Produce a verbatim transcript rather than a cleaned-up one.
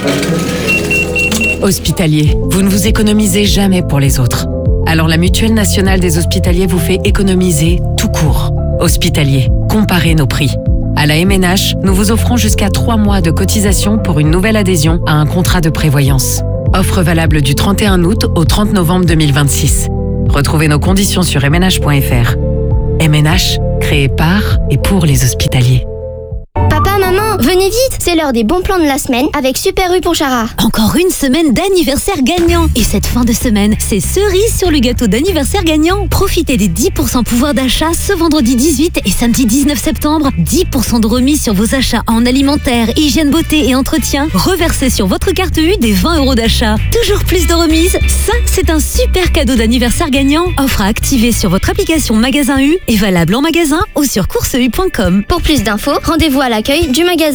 Hospitalier, vous ne vous économisez jamais pour les autres. Alors la Mutuelle nationale des hospitaliers vous fait économiser tout court. Hospitalier, comparez nos prix. À la M N H, nous vous offrons jusqu'à trois mois de cotisation pour une nouvelle adhésion à un contrat de prévoyance. Offre valable du trente et un août au trente novembre deux mille vingt-six. Retrouvez nos conditions sur m n h point f r. M N H, créé par et pour les hospitaliers. Papa, maman, venez vite, c'est l'heure des bons plans de la semaine avec Super U Pontcharra. Encore une semaine d'anniversaire gagnant. Et cette fin de semaine, c'est cerise sur le gâteau d'anniversaire gagnant. Profitez des dix pour cent pouvoir d'achat ce vendredi dix-huit et samedi dix-neuf septembre. dix pour cent de remise sur vos achats en alimentaire, hygiène, beauté et entretien. Reversez sur votre carte U des vingt euros d'achat. Toujours plus de remises. Ça, c'est un super cadeau d'anniversaire gagnant. Offre à activer sur votre application Magasin U et valable en magasin ou sur course u point com. Pour plus d'infos, rendez-vous à l'accueil du magasin